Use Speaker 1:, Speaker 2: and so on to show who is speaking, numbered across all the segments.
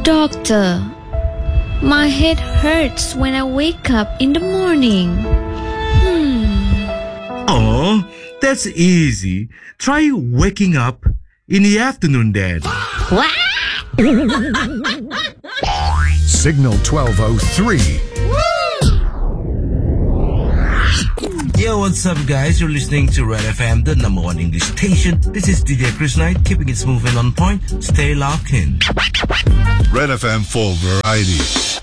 Speaker 1: Doctor, my head hurts when I wake up in the morning.
Speaker 2: Oh, that's easy. Try waking up in the afternoon then.
Speaker 1: What?
Speaker 3: Signal 1203.
Speaker 2: Yo, what's up, guys? You're listening to Red FM, the number one English station. This is DJ Chris Knight, keeping it smooth and on point. Stay locked in.
Speaker 3: Red FM full variety.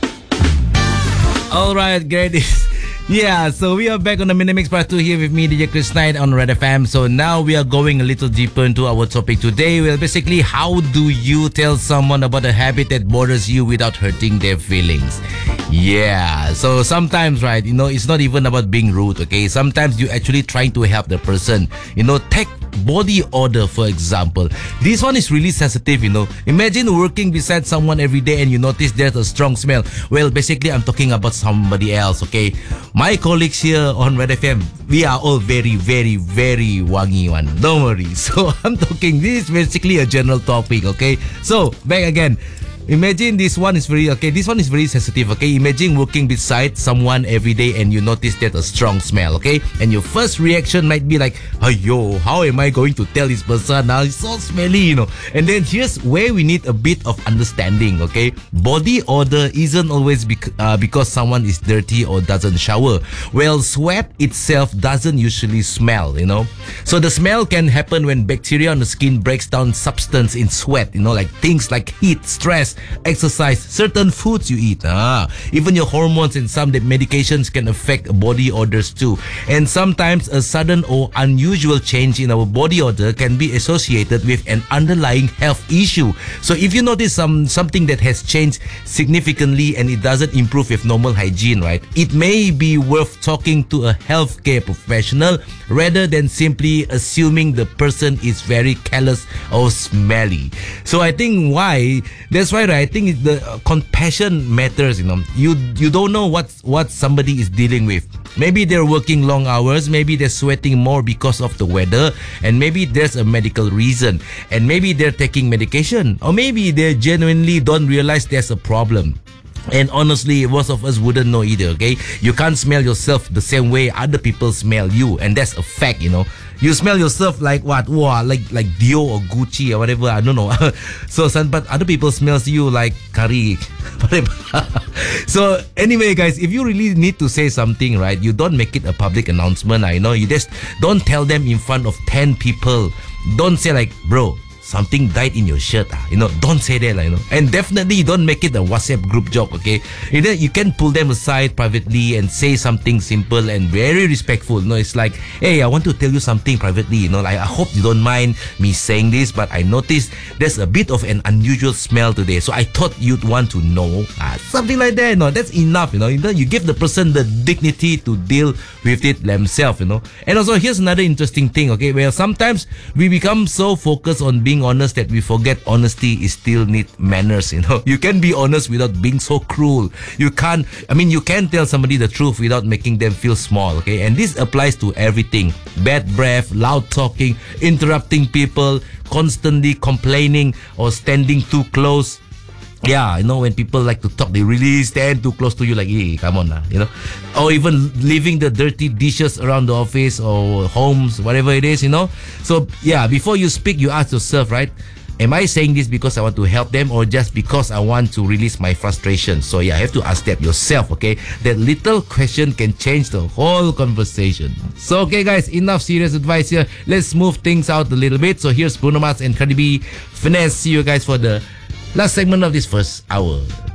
Speaker 4: Alright, great. Yeah, so we are back on the Minimix Part 2 here with me, DJ Chris Knight on Red FM. So now we are going a little deeper into our topic today. Well, basically, how do you tell someone about a habit that bothers you without hurting their feelings? Yeah, so sometimes, right, it's not even about being rude, okay? Sometimes you're actually trying to help the person. Take body odor, for example. This one is really sensitive, Imagine working beside someone every day and you notice there's a strong smell. Well, basically, I'm talking about somebody else, okay? My colleagues here on Red FM, we are all very, very, very wangi one. Don't worry. So this is basically a general topic, okay? So, back again. Imagine this one is very sensitive, okay? Imagine working beside someone every day and you notice there's a strong smell, okay? And your first reaction might be like, "Ayo, how am I going to tell this person now? It's so smelly, And then here's where we need a bit of understanding, okay? Body odor isn't always because someone is dirty or doesn't shower. Well, sweat itself doesn't usually smell, So the smell can happen when bacteria on the skin breaks down substance in sweat, like things like heat, stress, exercise, certain foods you eat. Even your hormones and some medications can affect body odors too. And sometimes a sudden or unusual change in our body odor can be associated with an underlying health issue. So if you notice something that has changed significantly and it doesn't improve with normal hygiene, right? It may be worth talking to a healthcare professional rather than simply assuming the person is very callous or smelly. So I think that's why I think the compassion matters. You don't know what somebody is dealing with. Maybe they're working long hours, maybe they're sweating more because of the weather, and maybe there's a medical reason, and maybe they're taking medication, or maybe they genuinely don't realize there's a problem. And honestly, most of us wouldn't know either, okay? You can't smell yourself the same way other people smell you, and that's a fact, You smell yourself like what? Wow, like Dior or Gucci or whatever, I don't know. But other people smells you like curry, whatever. So anyway, guys, if you really need to say something, right, you don't make it a public announcement. You just don't tell them in front of 10 people. Don't say like, "Bro, something died in your shirt." Don't say that, And definitely don't make it a WhatsApp group joke, okay? You can pull them aside privately and say something simple and very respectful. It's like, "Hey, I want to tell you something privately. I hope you don't mind me saying this, but I noticed there's a bit of an unusual smell today. So I thought you'd want to know." Something like that, That's enough, You give the person the dignity to deal with it themselves, And also, here's another interesting thing, okay? Well, sometimes we become so focused on being honest that we forget honesty is still need manners. You can be honest without being so cruel. You can tell somebody the truth without making them feel small, okay? And this applies to everything: bad breath, loud talking, interrupting people, constantly complaining, or standing too close. Yeah, when people like to talk, they really stand too close to you, like, "Hey, come on now," Or even leaving the dirty dishes around the office or homes, whatever it is, So, yeah, before you speak, you ask yourself, right? Am I saying this because I want to help them or just because I want to release my frustration? So, yeah, you have to ask that yourself, okay? That little question can change the whole conversation. So, okay, guys, enough serious advice here. Let's move things out a little bit. So, here's Bruno Mars and Cardi B. Finesse. See you guys for the last segment of this first hour.